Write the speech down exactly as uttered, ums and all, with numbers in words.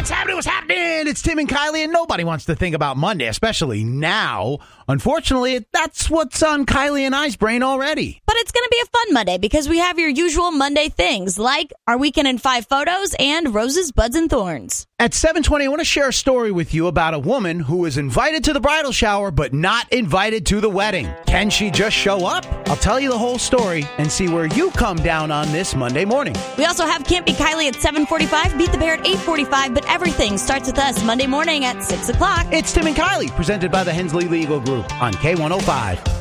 What's happening? What's happening? It's Tim and Kylie, and nobody wants to think about Monday, especially now. Unfortunately, that's what's on Kylie and I's brain already. But it's going to be a fun Monday because we have your usual Monday things like our weekend in five photos and roses, buds, and thorns. At seven twenty, I want to share a story with you about a woman who was invited to the bridal shower but not invited to the wedding. Can she just show up? I'll tell you the whole story and see where you come down on this Monday morning. We also have Can't Be Kylie at seven forty-five, Beat the Bear at eight forty-five, but everything starts with us Monday morning at six o'clock. It's Tim and Kylie, presented by the Hensley Legal Group on K one oh five.